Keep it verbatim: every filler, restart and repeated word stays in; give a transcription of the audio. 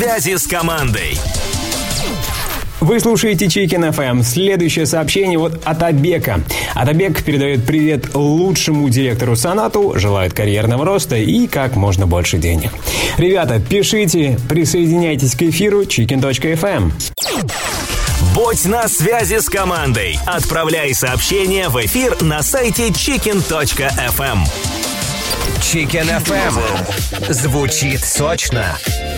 Связи с командой. Вы слушаете Chicken эф эм. Следующее сообщение вот от Абека. Атабек передает привет лучшему директору Сонату, желает карьерного роста и как можно больше денег. Ребята, пишите, присоединяйтесь к эфиру chicken точка эф эм. Будь на связи с командой. Отправляй сообщения в эфир на сайте chicken точка эф эм. Chicken эф эм. Звучит сочно